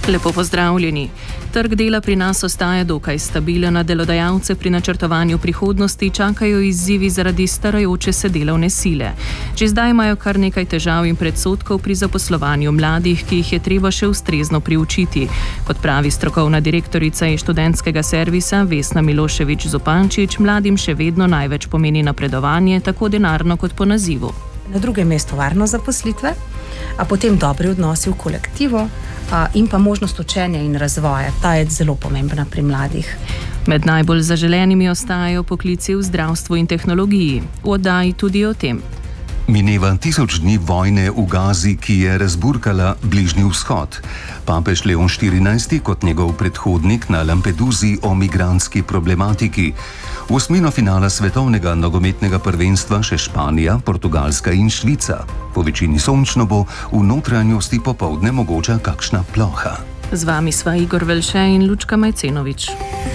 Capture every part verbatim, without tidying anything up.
Lepo pozdravljeni. Trg dela pri nas ostaja dokaj stabilen, a delodajalce pri načrtovanju prihodnosti čakajo izzivi zaradi starajoče se delovne sile. Že zdaj imajo kar nekaj težav in predsodkov pri zaposlovanju mladih, ki jih je treba še ustrezno priučiti. Kot pravi strokovna direktorica študentskega servisa Vesna Milošević Zupančič, mladim še vedno največ pomeni napredovanje, tako denarno kot po nazivu. Na drugem mestu varnost zaposlitve, a potem dobri odnosi v kolektivu a, in pa možnost učenja in razvoja. Ta je zelo pomembna pri mladih. Med najbolj zaželenimi ostajajo poklici v zdravstvu in tehnologiji. V oddaji tudi o tem. Mineva tisoč dni vojne v Gazi, ki je razburkala Bližnji vzhod. Papež Leon štirinajsti kot njegov predhodnik na Lampedusi o migrantski problematiki. V osmino finala svetovnega nogometnega prvenstva še Španija, Portugalska in Švica. Po večini sončno bo, v notranjosti popoldne mogoča kakšna ploha. Z vami sva Igor Velše in Lučka Majcenović.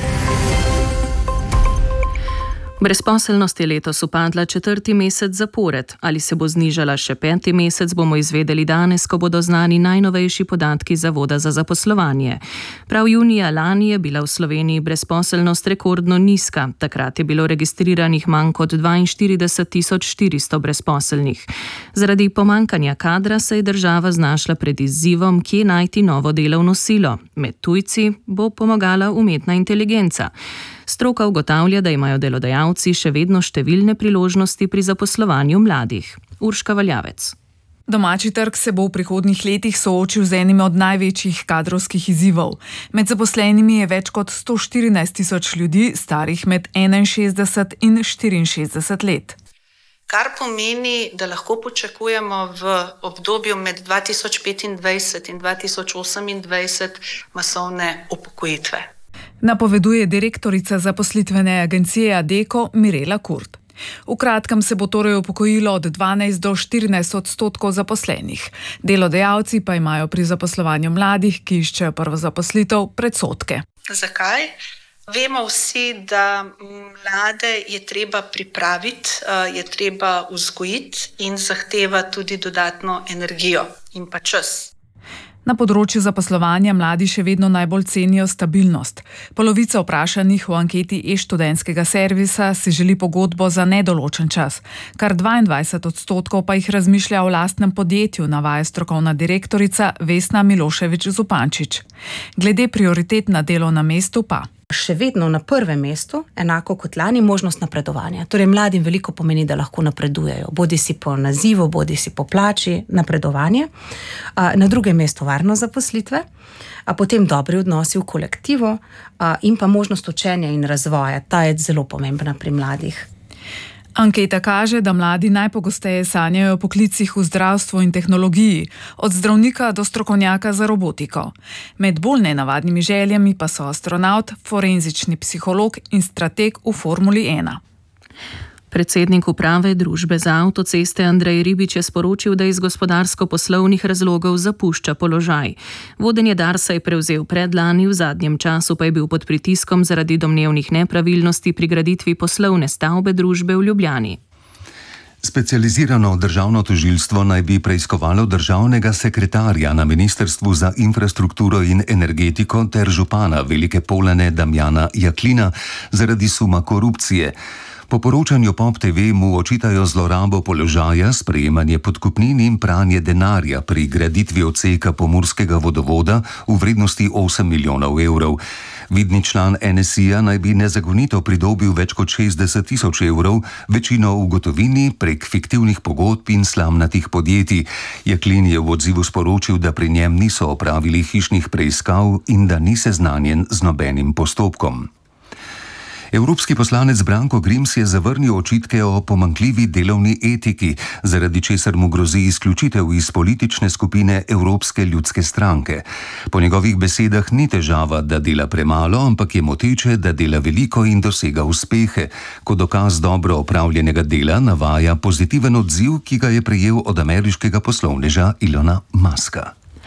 Brezposelnost je letos upadla četrti mesec zapored. Ali se bo znižala še peti mesec, bomo izvedeli danes, ko bodo znani najnovejši podatki Zavoda za zaposlovanje. Prav junija lani je bila v Sloveniji brezposelnost rekordno nizka. Takrat je bilo registriranih manj kot dvainštirideset tisoč štiristo brezposelnih. Zaradi pomankanja kadra se je država znašla pred izzivom, kje najti novo delovno silo. Med tujci bo pomagala umetna inteligenca. Stroka ugotavlja, da imajo delodajalci še vedno številne priložnosti pri zaposlovanju mladih. Urška Valjavec. Domači trg se bo v prihodnjih letih soočil z enim od največjih kadrovskih izzivov. Med zaposlenimi je več kot sto štirinajst tisoč ljudi, starih med enainšestdeset in štiriinšestdeset let. Kar pomeni, da lahko pričakujemo v obdobju med dva tisoč petindvajset in dva tisoč osemindvajset masovne upokojitve. Napoveduje direktorica zaposlitvene agencije Adecco Mirela Kurt. V kratkem se bo torej upokojilo od dvanajst do štirinajst odstotkov zaposlenih. Delodajalci pa imajo pri zaposlovanju mladih, ki iščejo prvo zaposlitev, predsodke. Zakaj? Vemo vsi, da mlade je treba pripraviti, je treba vzgojiti in zahteva tudi dodatno energijo in pa čas. Na področju zaposlovanja mladi še vedno najbolj cenijo stabilnost. Polovica vprašanih v anketi e-študentskega servisa si želi pogodbo za nedoločen čas. Kar dvaindvajset odstotkov pa jih razmišlja o lastnem podjetju, navaja strokovna direktorica Vesna Milošević Zupančič. Glede prioritet na delovnem mestu pa. Še vedno na prvem mestu, enako kot lani, možnost napredovanja. Torej, mladim veliko pomeni, da lahko napredujejo. Bodi si po nazivu, bodi si po plači, napredovanje. Na drugem mestu varnost zaposlitve, a potem dobri odnosi v kolektivu in pa možnost učenja in razvoja. Ta je zelo pomembna pri mladih. Anketa kaže, da mladi najpogosteje sanjajo o poklicih v zdravstvu in tehnologiji, od zdravnika do strokovnjaka za robotiko. Med bolj nenavadnimi željami pa so astronaut, forenzični psiholog in strateg v Formuli ena. Predsednik uprave družbe za avtoceste Andrej Ribič je sporočil, da iz gospodarsko-poslovnih razlogov zapušča položaj. Vodenje Darsa je prevzel predlani, v zadnjem času pa je bil pod pritiskom zaradi domnevnih nepravilnosti pri graditvi poslovne stavbe družbe v Ljubljani. Specializirano državno tožilstvo naj bi preiskovalo državnega sekretarja na Ministrstvu za infrastrukturo in energetiko ter župana Velike Polane Damjana Jaklina zaradi suma korupcije. Po poročanju Pop te ve mu očitajo zlorabo položaja, sprejemanje podkupnin in pranje denarja pri graditvi odseka pomurskega vodovoda v vrednosti osem milijonov evrov. Vidni član en es i-ja naj bi nezakonito pridobil več kot šestdeset tisoč evrov, večino v gotovini prek fiktivnih pogodb in slamnatih podjetij. Jaklin je v odzivu sporočil, da pri njem niso opravili hišnih preiskav in da ni seznanjen z nobenim postopkom. Evropski poslanec Branko Grims je zavrnil očitke o pomanjkljivi delovni etiki, zaradi česar mu grozi izključitev iz politične skupine Evropske ljudske stranke. Po njegovih besedah ni težava, da dela premalo, ampak je moteče, da dela veliko in dosega uspehe. Kot dokaz dobro opravljenega dela navaja pozitiven odziv, ki ga je prejel od ameriškega poslovneža Elona Muska.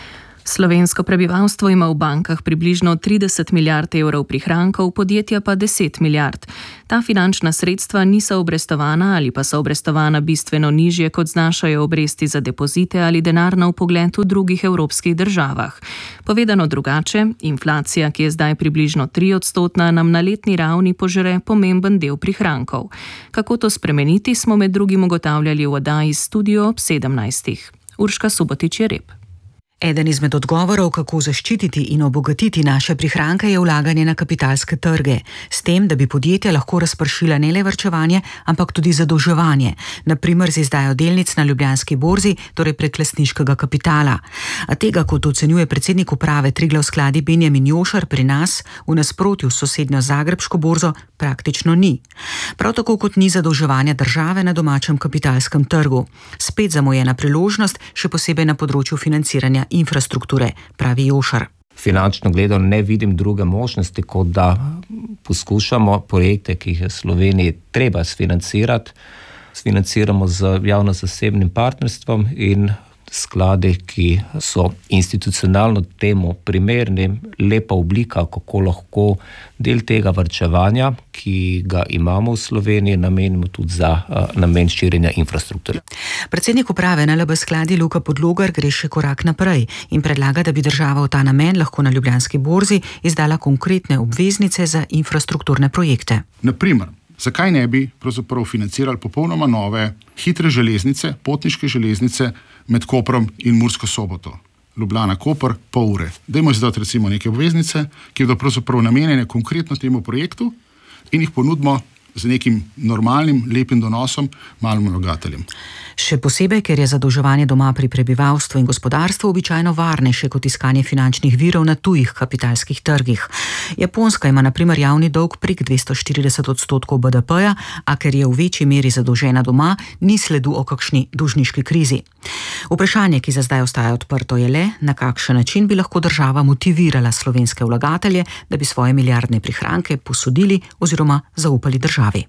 Slovensko prebivalstvo ima v bankah približno trideset milijard evrov prihrankov, podjetja pa deset milijard. Ta finančna sredstva niso obrestovana ali pa so obrestovana bistveno nižje, kot znašajo obresti za depozite ali denarna vpogled v drugih evropskih državah. Povedano drugače, inflacija, ki je zdaj približno tri odstotna, nam na letni ravni požre pomemben del prihrankov. Kako to spremeniti, smo med drugim ugotavljali v oddaji Studio ob sedemnajstih. Urška Subotič-Jereb. Eden izmed odgovorov, kako zaščititi in obogatiti naše prihranke, je vlaganje na kapitalske trge, s tem, da bi podjetja lahko razpršila ne le varčevanje, ampak tudi zadolževanje, na primer z izdajo delnic na Ljubljanski borzi, torej prek lastniškega kapitala. A tega, kot ocenjuje predsednik uprave Triglav skladi Benjamin Jošar, pri nas, v nasprotju s sosednjo zagrebško borzo, praktično ni. Prav tako kot ni zadolževanja države na domačem kapitalskem trgu. Spet zamujena priložnost, še posebej na področju financiranja infrastrukture, pravi Jošar. Finančno gledano ne vidim druge možnosti, kot da poskušamo projekte, ki jih je Sloveniji treba sfinancirati, sfinanciramo z javno-zasebnim partnerstvom in skladi, ki so institucionalno temu primerni, lepa oblika, kako lahko del tega varčevanja, ki ga imamo v Sloveniji, namenimo tudi za uh, namen širjenja infrastrukture. Predsednik uprave N L B skladi Luka Podlogar gre še korak naprej in predlaga, da bi država v ta namen lahko na Ljubljanski borzi izdala konkretne obveznice za infrastrukturne projekte. Naprimer, zakaj ne bi pravzaprav financirali popolnoma nove hitre železnice, potniške železnice med Koprom in Mursko Soboto? Ljubljana, Koper, pol ure. Dajmo izdati recimo neke obveznice, ki bodo pravzaprav namenjene konkretno temu projektu in jih ponudimo z nekim normalnim, lepim donosom malim vlagateljem. Še posebej, ker je zadolževanje doma pri prebivalstvu in gospodarstvu običajno varnejše kot iskanje finančnih virov na tujih kapitalskih trgih. Japonska ima na primer javni dolg prek dvesto štirideset odstotkov B D P-ja, a ker je v večji meri zadolžena doma, ni sledu o kakšni dolžniški krizi. Vprašanje, ki za zdaj ostaja odprto, je le, na kakšen način bi lahko država motivirala slovenske vlagatelje, da bi svoje milijardne prihranke posodili oziroma zaupali državi.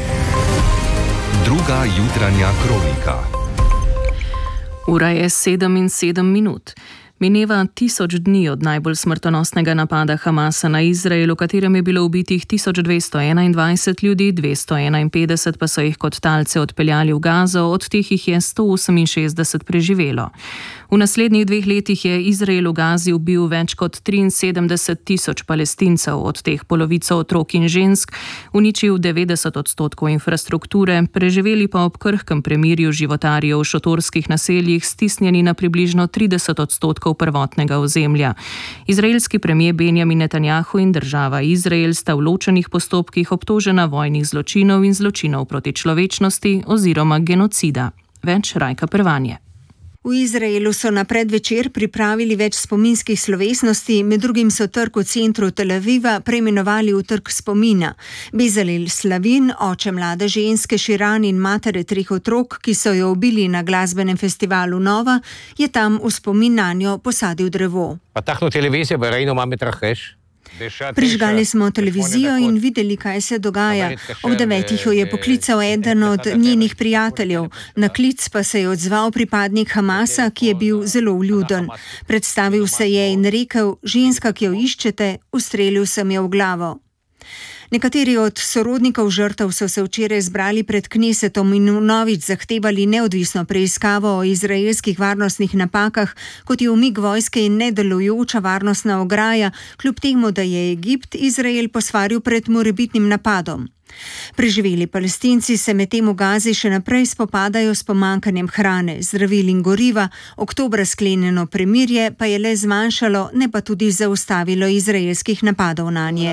Druga jutranja kronika. Ura je sedem in sedem minut. Mineva tisoč dni od najbolj smrtonosnega napada Hamasa na Izrael, v katerem je bilo ubitih tisoč dvesto enaindvajset ljudi, dvesto enainpetdeset pa so jih kot talce odpeljali v Gazo, od teh jih je sto oseminšestdeset preživelo. V naslednjih dveh letih je Izrael v Gazi ubil več kot triinsedemdeset tisoč Palestincev, od teh polovico otrok in žensk, uničil devetdeset odstotkov infrastrukture, preživeli pa ob krhkem premirju životarijo v šotorskih naseljih, stisnjeni na približno trideset odstotkov prvotnega ozemlja. Izraelski premier Benjamin Netanjahu in država Izrael sta v ločenih postopkih obtožena vojnih zločinov in zločinov proti človečnosti oziroma genocida. Več Rajka Prvanje. V Izraelu so na predvečer pripravili več spominskih slovesnosti, med drugim so trg v centru Tel Aviva preimenovali v trg spomina. Bezalel Slavin, oče mlade ženske Širan in matere treh otrok, ki so jo ubili na glasbenem festivalu Nova, je tam v spomin nanjo posadil drevo. Prižgali smo televizijo in videli, kaj se dogaja. Ob devetih jo je poklical eden od njenih prijateljev. Na klic pa se je odzval pripadnik Hamasa, ki je bil zelo vljuden. Predstavil se je in rekel: ženska, ki jo iščete, ustrelil sem jo v glavo. Nekateri od sorodnikov žrtev so se včeraj zbrali pred Knesetom in vnovič zahtevali neodvisno preiskavo o izraelskih varnostnih napakah, kot je umik vojske in nedelujoča varnostna ograja, kljub temu, da je Egipt Izrael posvaril pred morebitnim napadom. Preživeli Palestinci se medtem v Gazi še naprej spopadajo s pomanjkanjem hrane, zdravil in goriva, oktobra sklenjeno premirje pa je le zmanjšalo, ne pa tudi zaustavilo izraelskih napadov nanje.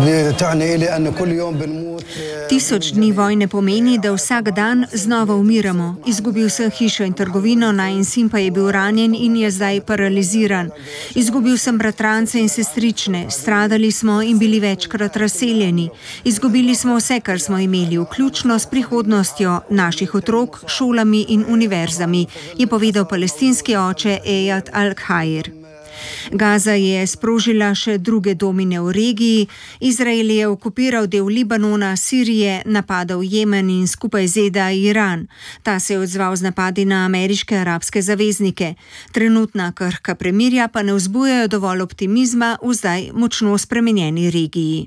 Tisoč dni vojne pomeni, da vsak dan znova umiramo. Izgubil sem hišo in trgovino, najin sin pa je bil ranjen in je zdaj paraliziran. Izgubil sem bratrance in sestrične, stradali smo in bili večkrat razseljeni. Izgubili smo vse, kar smo imeli, vključno s prihodnostjo naših otrok, šolami in univerzami, je povedal palestinski oče Eyad al-Khair. Gaza je sprožila še druge domine v regiji, Izrael je okupiral del Libanona, Sirije, napadal Jemen in skupaj Z D A Iran. Ta se je odzval z napadi na ameriške arabske zaveznike. Trenutna krhka premirja pa ne vzbujajo dovolj optimizma v zdaj močno spremenjeni regiji.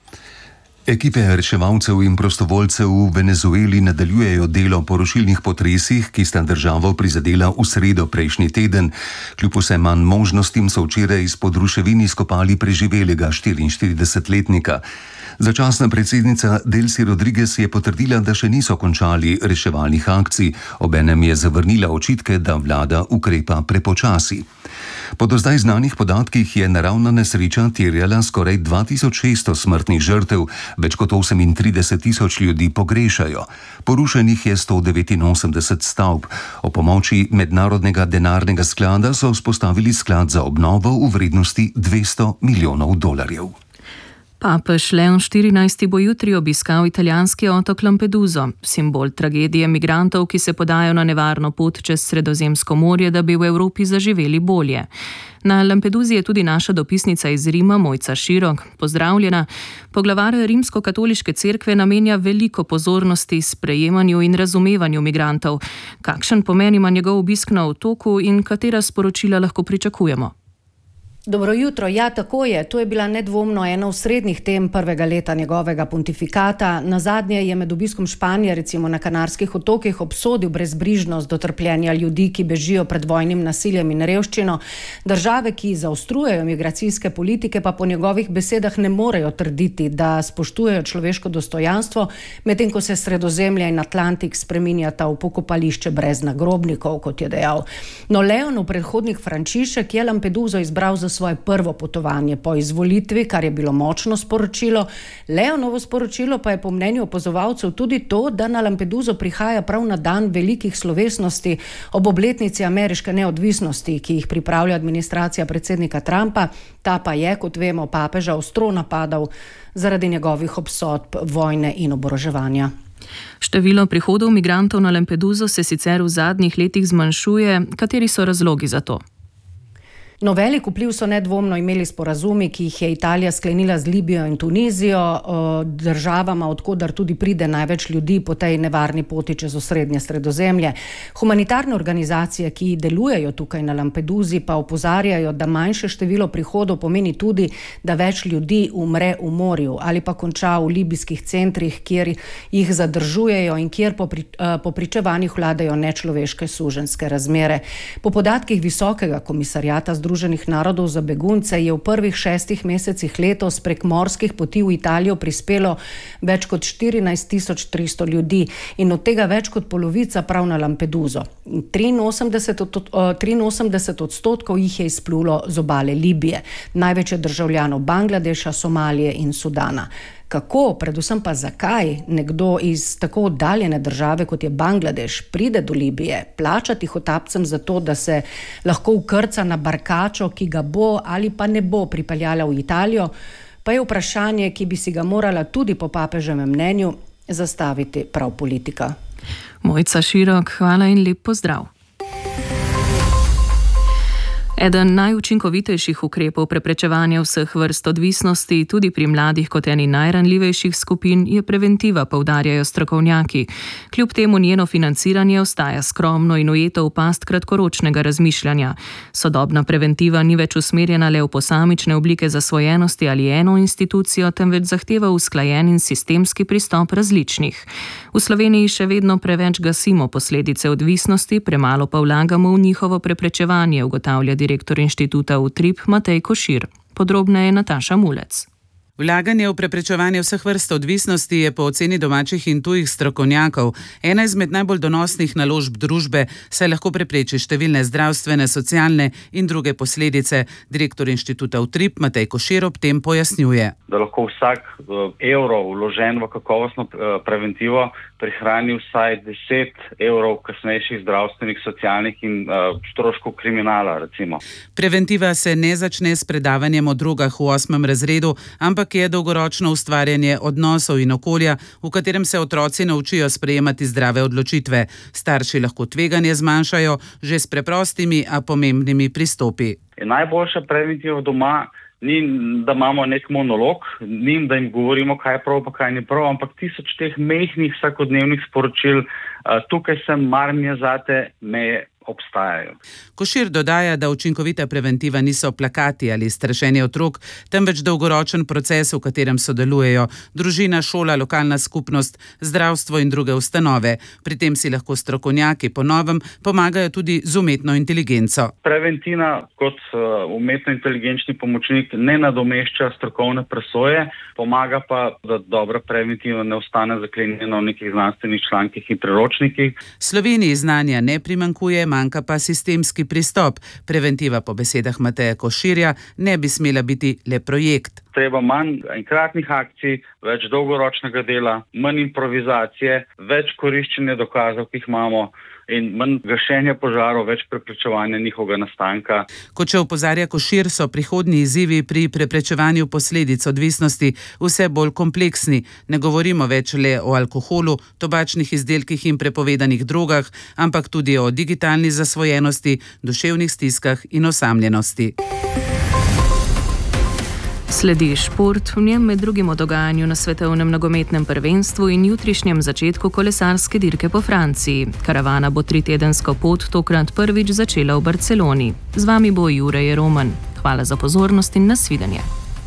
Ekipe reševalcev in prostovoljcev v Venezueli nadaljujejo delo po rušilnih potresih, ki sta državo prizadela v sredo prejšnji teden. Kljub vsem manj možnostim so včeraj izpod ruševin izkopali preživelega štiriinštiridesetletnika. Začasna predsednica Delcy Rodriguez je potrdila, da še niso končali reševalnih akcij, obenem je zavrnila očitke, da vlada ukrepa prepočasi. Po do zdaj znanih podatkih je naravna nesreča terjala skoraj dva tisoč šeststo smrtnih žrtev, več kot osemintrideset tisoč ljudi pogrešajo. Porušenih je sto devetinosemdeset stavb. O pomoči Mednarodnega denarnega sklada so vzpostavili sklad za obnovo v vrednosti dvesto milijonov dolarjev. Papež Leon štirinajsti bo jutri obiskal italijanski otok Lampeduso, simbol tragedije migrantov, ki se podajo na nevarno pot čez Sredozemsko morje, da bi v Evropi zaživeli bolje. Na Lampeduzi je tudi naša dopisnica iz Rima, Mojca Širok. Pozdravljena. Poglavar Rimsko-katoliške cerkve namenja veliko pozornosti sprejemanju in razumevanju migrantov. Kakšen pomen ima njegov obisk na otoku in katera sporočila lahko pričakujemo? Dobro jutro, ja, tako je. To je bila nedvomno ena osrednjih tem prvega leta njegovega pontifikata. Nazadnje je med obiskom Španije, recimo na Kanarskih otokih, obsodil brezbrižnost do trpljenja ljudi, ki bežijo pred vojnim nasiljem in revščino. Države, ki zaostrujejo migracijske politike, pa po njegovih besedah ne morejo trditi, da spoštujejo človeško dostojanstvo, medtem ko se Sredozemlje in Atlantik spreminjata v pokopališče brez nagrobnikov, kot je dejal. No, Leonov predhodnik Frančišek je Lampeduso izbral za svoje prvo potovanje po izvolitvi, kar je bilo močno sporočilo. Leonovo sporočilo pa je po mnenju opazovalcev tudi to, da na Lampeduso prihaja prav na dan velikih slovesnosti ob obletnici ameriške neodvisnosti, ki jih pripravlja administracija predsednika Trumpa. Ta pa je, kot vemo, papeža ostro napadal zaradi njegovih obsodb vojne in oboroževanja. Število prihodov migrantov na Lampeduso se sicer v zadnjih letih zmanjšuje. Kateri so razlogi za to? No, velik vpliv so nedvomno imeli sporazumi, ki jih je Italija sklenila z Libijo in Tunizijo, državama, odkudar tudi pride največ ljudi po tej nevarni poti čez osrednje Sredozemlje. Humanitarne organizacije, ki delujejo tukaj na Lampeduzi, pa opozarjajo, da manjše število prihodov pomeni tudi, da več ljudi umre v morju ali pa konča v libijskih centrih, kjer jih zadržujejo in kjer po, pri, po pričevanjih vladajo nečloveške suženjske razmere. Po podatkih Visokega komisarjata Združenih narodov za begunce je v prvih šestih mesecih letos prek morskih poti v Italijo prispelo več kot štirinajst tisoč tristo ljudi in od tega več kot polovica prav na Lampeduso. triinosemdeset odstotkov jih je izplulo z obale Libije, največ je državljanov Bangladeša, Somalije in Sudana. Kako, predvsem pa zakaj nekdo iz tako oddaljene države, kot je Bangladeš, pride do Libije, plača tihotapcem za to, da se lahko ukrca na barkačo, ki ga bo ali pa ne bo pripeljala v Italijo, pa je vprašanje, ki bi si ga morala tudi po papeževem mnenju zastaviti prav politika. Mojca Širok, hvala in lep pozdrav. Eden najučinkovitejših ukrepov preprečevanja vseh vrst odvisnosti, tudi pri mladih kot eni najranljivejših skupin, je preventiva, poudarjajo strokovnjaki. Kljub temu njeno financiranje ostaja skromno in ujeto v past kratkoročnega razmišljanja. Sodobna preventiva ni več usmerjena le v posamične oblike zasvojenosti ali eno institucijo, temveč zahteva usklajen in sistemski pristop različnih. V Sloveniji še vedno preveč gasimo posledice odvisnosti, premalo pa vlagamo v njihovo preprečevanje, ugotavlja direktor inštituta Utrip Matej Košir. Podrobneje Nataša Mulec. Vlaganje v preprečevanje vseh vrst odvisnosti je po oceni domačih in tujih strokovnjakov ena izmed najbolj donosnih naložb družbe, saj lahko prepreči številne zdravstvene, socialne in druge posledice. Direktor inštituta Utrip Matej Košir ob tem pojasnjuje. Da lahko vsak evro vložen v kakovostno preventivo prihrani vsaj deset evrov kasnejših zdravstvenih, socialnih in uh, stroškov kriminala, recimo. Preventiva se ne začne s predavanjem o drogah v osmem razredu, ampak je dolgoročno ustvarjanje odnosov in okolja, v katerem se otroci naučijo sprejemati zdrave odločitve. Starši lahko tveganje zmanjšajo že s preprostimi, a pomembnimi pristopi. In najboljša preventiva doma ni, da imamo nek monolog, ni, da jim govorimo, kaj je prav, pa kaj ni prav, ampak tisoč teh mehkih vsakodnevnih sporočil, tukaj sem, mar mi je zate, meje obstajajo. Košir dodaja, da učinkovita preventiva niso plakati ali strašenje otrok, temveč dolgoročen proces, v katerem sodelujejo družina, šola, lokalna skupnost, zdravstvo in druge ustanove. Pri tem si lahko strokovnjaki po novem pomagajo tudi z umetno inteligenco. Preventiva kot uh, umetno inteligenčni pomočnik ne nadomešča strokovne presoje, pomaga pa, da dobra preventiva ne ostane zaklenjena v nekih znanstvenih člankih in priročnikih. Sloveniji znanja ne primanjkuje, manjka pa sistemski pristop. Preventiva po besedah Mateja Koširja ne bi smela biti le projekt. Treba manj enkratnih akcij, več dolgoročnega dela, manj improvizacije, več koriščenja dokazov, ki jih imamo, in manj gašenja požarov, več preprečevanja njihovega nastanka. Kot še opozarja Košir, so prihodnji izzivi pri preprečevanju posledic odvisnosti vse bolj kompleksni. Ne govorimo več le o alkoholu, tobačnih izdelkih in prepovedanih drogah, ampak tudi o digitalni zasvojenosti, duševnih stiskah in osamljenosti. Sledi šport, v njem med drugim o dogajanju na svetovnem nogometnem prvenstvu in jutrišnjem začetku kolesarske dirke po Franciji. Karavana bo tritedensko pot tokrat prvič začela v Barceloni. Z vami bo Jure Jeroman. Hvala za pozornost in nasvidenje.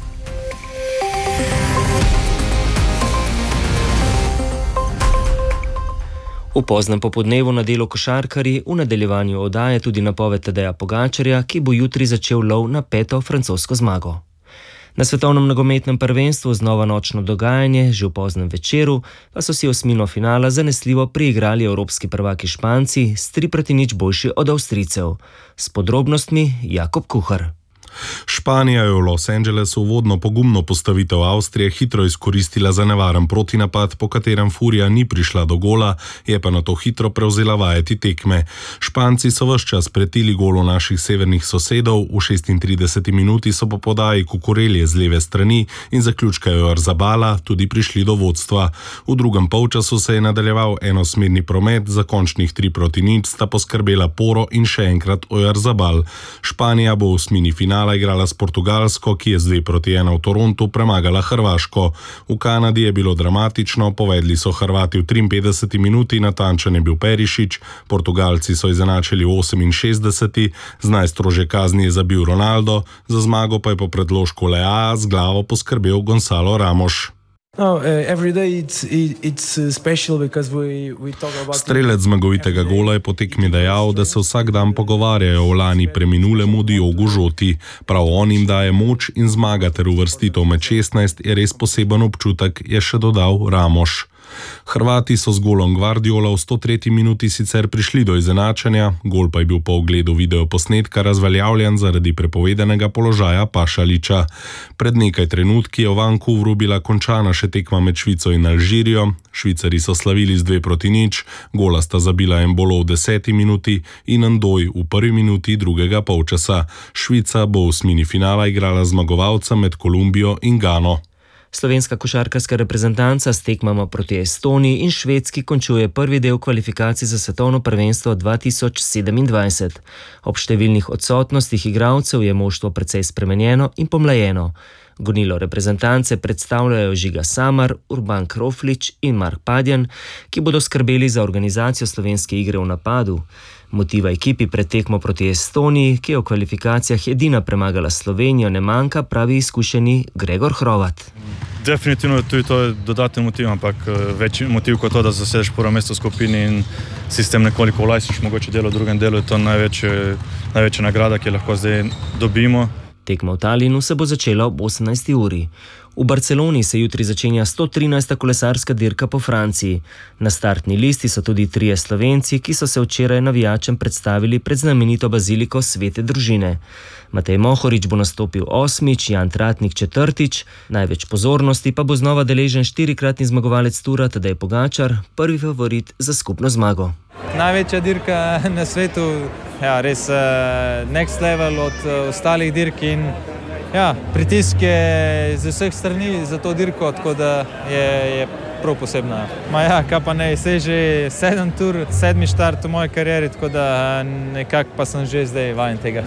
V poznem popodnevu na delu košarkarji, v nadaljevanju oddaje tudi napoved Tadeja Pogačarja, ki bo jutri začel lov na peto francosko zmago. Na svetovnem nogometnem prvenstvu znova nočno dogajanje, že v poznem večeru, pa so si osmino finala zanesljivo priigrali evropski prvaki Španci s tri proti nič boljši od Avstrijcev. S podrobnostmi Jakob Kuhar. Španija je v Los Angelesu vodno pogumno postavitev Avstrije hitro izkoristila za nevaren protinapad, po katerem Furija ni prišla do gola, je pa nato hitro prevzela vajeti tekme. Španci so ves čas pretili golu naših severnih sosedov, v šestintrideseti minuti so po podaji Kukurelje z leve strani in zaključka Oyarzabala tudi prišli do vodstva. V drugem polčasu se je nadaljeval enosmerni promet, za končnih tri proti nič sta poskrbela Poro in še enkrat Oyarzabal. Španija bo v osmini finala igrala s Portugalsko, ki je z dve proti ena v Torontu premagala Hrvaško. V Kanadi je bilo dramatično, povedli so Hrvati v triinpetdeseti minuti, natančen je bil Perišić, Portugalci so izenačili v oseminšestdeseti, z najstrožje kazni je zabil Ronaldo, za zmago pa je po predložku Lea z glavo poskrbel Gonzalo Ramos. No, every day it's, it's special because we, we talk about... Strelec zmagovitega gola je po tekmi dejal, da se vsak dan pogovarjajo o lani preminulemu Diogu Žoti. Prav on jim daje moč in zmaga ter uvrstitev med šestnajst je res poseben občutek, je še dodal Ramos. Hrvati so z golom Guardiola v sto tretji minuti sicer prišli do izenačenja, gol pa je bil po ogledu videoposnetka razveljavljen zaradi prepovedanega položaja Pašaliča. Pred nekaj trenutki je v Vancouvru bila končana še tekma med Švico in Alžirijo. Švicari so slavili z dve proti nič, gola sta zabila Embolo v deseti minuti in Ndoj v prvi minuti drugega polčasa. Švica bo v osmini finala igrala zmagovalca med Kolumbijo in Gano. Slovenska košarkarska reprezentanca s tekmama proti Estoniji in Švedski končuje prvi del kvalifikacij za svetovno prvenstvo dva tisoč sedemindvajset. Ob številnih odsotnostih igralcev je moštvo precej spremenjeno in pomlajeno. Gonilo reprezentance predstavljajo Žiga Samar, Urban Kroflič in Mark Padjan, ki bodo skrbeli za organizacijo slovenske igre v napadu. Motiva ekipi pred tekmo proti Estoniji, ki je v kvalifikacijah edina premagala Slovenijo, ne manjka, pravi izkušeni Gregor Hrovat. Definitivno tudi to je dodaten motiv, ampak več motiv kot to, da zasedeš prvo mesto v skupini in sistem nekoliko olajšaš mogoče delo v drugem delu, je to največje, največja nagrada, ki jo lahko zdaj dobimo. Tekma v Talinu se bo začela ob osemnajsti uri. V Barceloni se jutri začenja sto trinajsta kolesarska dirka po Franciji. Na startni listi so tudi trije Slovenci, ki so se včeraj navijačem predstavili pred znamenito baziliko Svete družine. Matej Mohorič bo nastopil osmič, Jan Tratnik četrtič, največ pozornosti pa bo znova deležen štirikratni zmagovalec Tura Tadej Pogačar, prvi favorit za skupno zmago. Največja dirka na svetu, ja, res uh, next level od uh, ostalih dirk in ja, pritisk je z vseh strani za to dirko, tako da je, je prav posebna. Ma ja, kaj pa ne, se že sedem tur, sedmi štart v moji karieri, tako da nekako pa sem že zdaj vajen tega.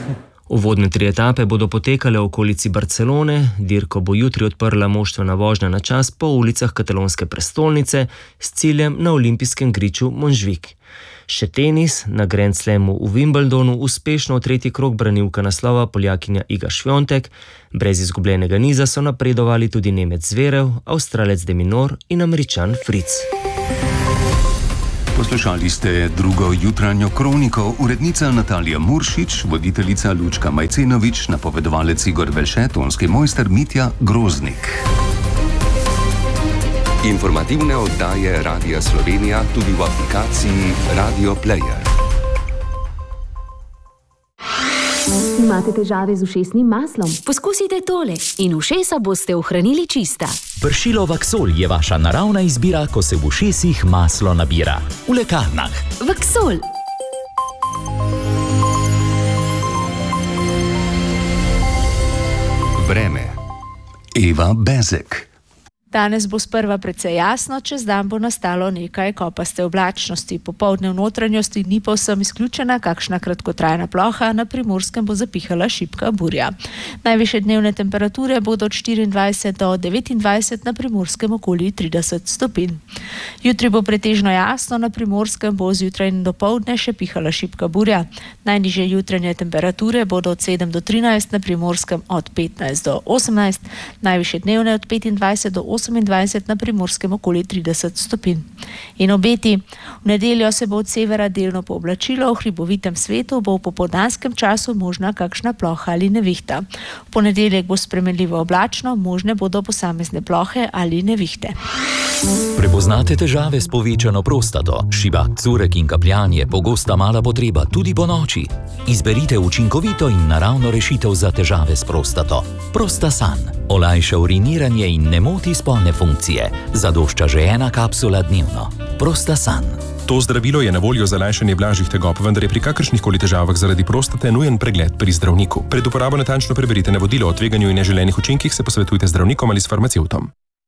Uvodne tri etape bodo potekale v okolici Barcelone, dirko bo jutri odprla moštvena vožnja na čas po ulicah katalonske prestolnice s ciljem na olimpijskem griču Montjuic. Še tenis, na Grand Slamu v Wimbledonu uspešno v tretji krog branilka naslova Poljakinja Iga Świątek, brez izgubljenega niza so napredovali tudi Nemec Zverev, Avstralec De Minaur in Američan Fritz. Poslušali ste drugo jutranjo kroniko, urednica Natalija Muršič, voditeljica Lučka Majcenovič, napovedovalec Igor Velše, tonski mojster Mitja Groznik. Informativne oddaje Radia Slovenija tudi v aplikaciji Radio Player. Imate težave z ušesnim maslom? Poskusite tole in ušesa boste ohranili čista. Pršilo Vaxol je vaša naravna izbira, ko se v ušesih maslo nabira. V lekarnah. Vaxol. Vreme. Eva Bezek. Danes bo sprva precej jasno, čez dan bo nastalo nekaj kopaste oblačnosti. Popoldne v notranjosti ni povsem izključena kakšna kratkotrajna ploha, na Primorskem bo zapihala šibka burja. Najvišje dnevne temperature bodo od štiriindvajset do devetindvajset, na Primorskem okoli trideset stopinj. Jutri bo pretežno jasno, na Primorskem bo zjutraj in dopoldne še pihala šibka burja. Najnižje jutranje temperature bodo od sedem do trinajst, na Primorskem od petnajst do osemnajst, najvišje dnevne od petindvajset do osemindvajset, na Primorskem okoli trideset stopinj. In obeti. V nedeljo se bo od severa delno pooblačilo, v hribovitem svetu bo v popoldanskem času možna kakšna ploha ali nevihta. V ponedeljek bo spremenljivo oblačno, možne bodo posamezne plohe ali nevihte. Prepoznate težave s povečano prostato, šibak, curek in kapljanje, pogosta mala potreba tudi po noči? Izberite učinkovito in naravno rešitev za težave s prostato. Prostasan. Olajša uriniranje in ne moti spolne funkcije. Zadošča že ena kapsula dnevno. Prostasan. To zdravilo je na voljo za lajšanje blažjih tegob, vendar je pri kakršnihkoli težavah zaradi prostate nujen pregled pri zdravniku. Pred uporabo natančno preberite navodilo o tveganju in neželenih učinkih, se posvetujte z zdravnikom ali s farmacevtom.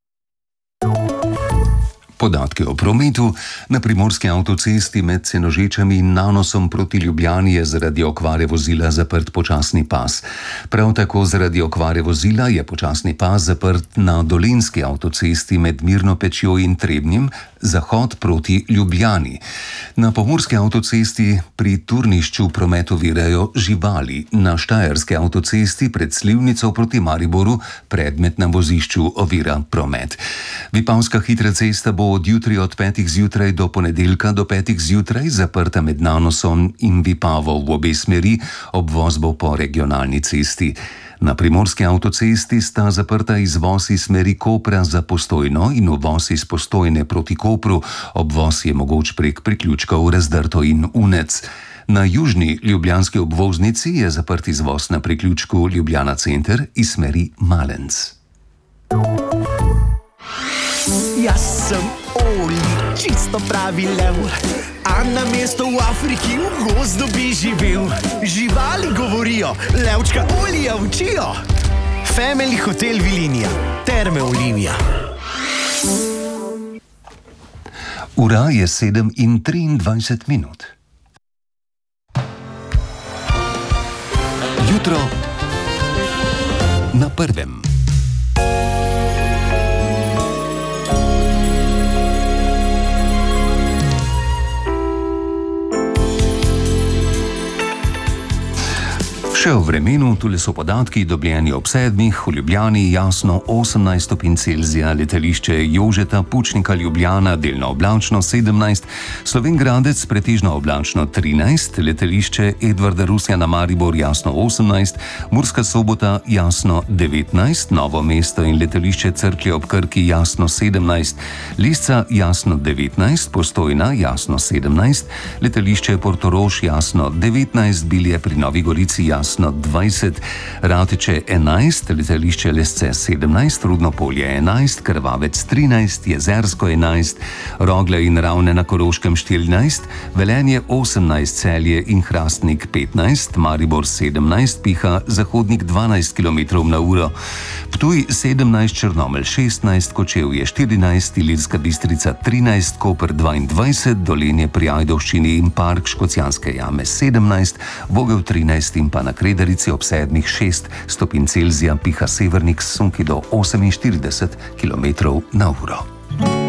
Podatki o prometu. Na primorski avtocesti med Senožečami in Nanosom proti Ljubljani je zaradi okvare vozila zaprt počasni pas. Prav tako zaradi okvare vozila je počasni pas zaprt na Dolenjski avtocesti med Mirno Pečjo in Trebnjem, zahod proti Ljubljani. Na pomurski avtocesti pri Turnišču promet ovirajo živali. Na štajerski avtocesti pred Slivnico proti Mariboru predmet na vozišču ovira promet. Vipavska hitra cesta bo od jutri od petih zjutraj do ponedeljka do petih zjutraj zaprta med Nanosom in Vipavo v obe smeri, obvoz bo po regionalni cesti. Na primorski avtocesti sta zaprta izvoz iz smeri Kopra za Postojno in uvoz iz Postojne proti Kopru, obvoz je mogoč prek priključkov Razdrto in Unec. Na južni ljubljanski obvoznici je zaprt izvoz na priključku Ljubljana Center iz smeri Malenc. Jaz sem Oli, čisto pravi lev, a na mesto v Afriki v gozdu bi živel. Živali govorijo, levčka Olija učijo. Family Hotel Vilinija, Terme Olimija. Ura je sedem in triindvajset minut. Jutro na prvem. Še o vremenu, tule so podatki dobljeni ob sedmih, v Ljubljani jasno osemnajst stopinj Celzija, letališče Jožeta Pučnika Ljubljana delno oblačno sedemnajst, Slovenj Gradec pretežno oblačno trinajst, letališče Edvarda Rusjana Maribor jasno osemnajst, Murska Sobota jasno devetnajst, Novo mesto in letališče Cerklje ob Krki jasno sedemnajst, Lisca jasno devetnajst, Postojna jasno sedemnajst, letališče Portorož jasno devetnajst, Bilje pri Novi Gorici jasno dvajset, Rateče enajst, letališče Lesce sedemnajst, Rudno Polje enajst, Krvavec trinajst, Jezersko enajst, Rogle in Ravne na Koroškem štirinajst, Velenje osemnajst, Celje in Hrastnik petnajst, Maribor sedemnajst, piha zahodnik dvanajst kilometrov na uro, Ptuj sedemnajst, Črnomelj šestnajst, Kočevje štirinajst, Ilirska Bistrica trinajst, Koper dvaindvajset, Dolenje pri Ajdovščini in Park Škocjanske jame sedemnajst, Vogel trinajst in pa na Kremlju Frederici ob sedmih šest stopinj Celzija piha severnik s sunki do oseminštirideset kilometrov na uro.